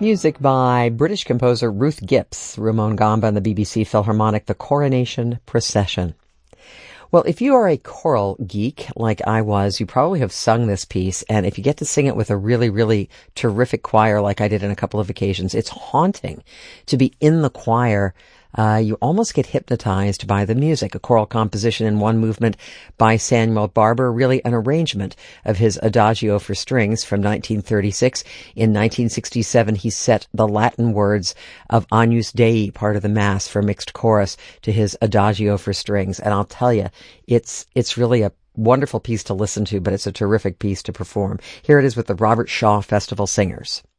Music by British composer Ruth Gipps, Ramon Gamba and the BBC Philharmonic, The Coronation Procession. Well, if you are a choral geek like I was, you probably have sung this piece, and if you get to sing it with a really, really terrific choir like I did on a couple of occasions, it's haunting to be in the choir. You almost get hypnotized by the music. A choral composition in one movement by Samuel Barber, really an arrangement of his Adagio for strings from 1936. In 1967, he set the Latin words of Agnus Dei, part of the Mass, for mixed chorus to his Adagio for strings. And I'll tell you, it's really a wonderful piece to listen to, but it's a terrific piece to perform. Here it is with the Robert Shaw Festival Singers.